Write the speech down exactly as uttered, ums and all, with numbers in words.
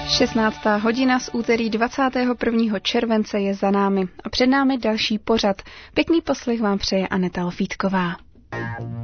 šestnáctá hodina z úterý dvacátého prvního července je za námi a před námi další pořad. Pěkný poslech vám přeje Aneta Lofítková.